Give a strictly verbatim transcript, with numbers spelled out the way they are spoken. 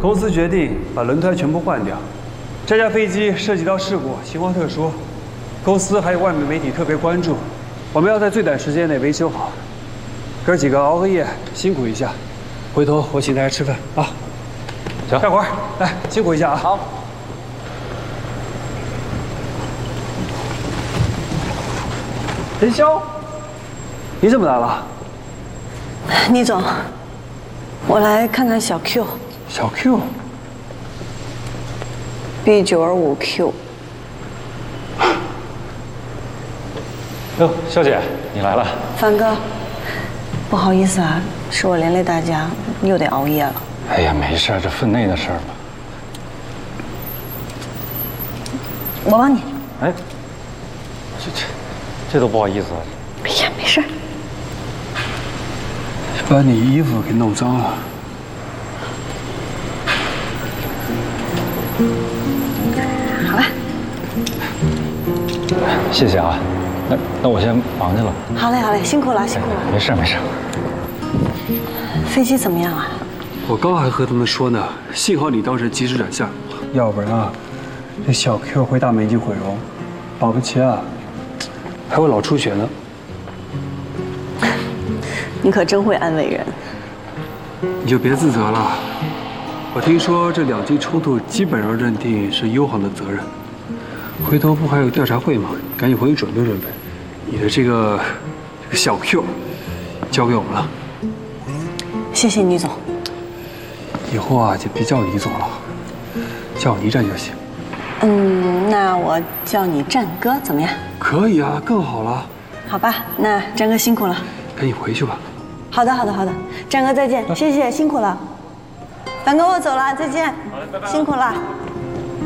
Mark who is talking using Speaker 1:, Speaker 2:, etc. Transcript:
Speaker 1: 公司决定把轮胎全部换掉。这架飞机涉及到事故，情况特殊，公司还有外面媒体特别关注，我们要在最短时间内维修好。哥几个熬个夜，辛苦一下。回头我请大家吃饭啊。行，大伙儿来辛苦一下啊。好。陈潇，你怎么来了？
Speaker 2: 倪总，我来看看小 Q。
Speaker 1: 小 Q。
Speaker 2: B 九二五 Q。
Speaker 3: 哟，肖姐，你来了。
Speaker 2: 凡哥，不好意思啊，是我连累大家，又得熬夜了。
Speaker 3: 哎呀，没事，这分内的事儿嘛。
Speaker 2: 我帮你。
Speaker 3: 哎，这这这都不好意思。
Speaker 2: 哎呀，没事。
Speaker 1: 把你衣服给弄脏了。
Speaker 2: 好了，
Speaker 3: 谢谢啊，那那我先忙去了。
Speaker 2: 好嘞，好嘞，辛苦了，辛苦了。
Speaker 3: 没事没事。
Speaker 2: 飞机怎么样啊？
Speaker 1: 我刚还和他们说呢，幸好你当时及时转向，要不然啊，这小 Q 回大美已经毁容，保不齐啊，还会脑出血呢。
Speaker 2: 你可真会安慰人。
Speaker 1: 你就别自责了。 我听说这两机冲突基本上认定是优航的责任，回头不还有调查会吗？赶紧回去准备准备。你的这个这个小 Q 交给我们了。
Speaker 2: 谢谢倪总。
Speaker 1: 以后啊就别叫倪总了，叫我倪战就行。
Speaker 2: 嗯，那我叫你战哥怎么样？
Speaker 1: 可以啊，更好了。
Speaker 2: 好吧，那战哥辛苦了。
Speaker 1: 赶紧回去吧。
Speaker 2: 好的，好的，好的，战哥再见，谢谢，辛苦了。凡哥，我走了，再见。辛苦了。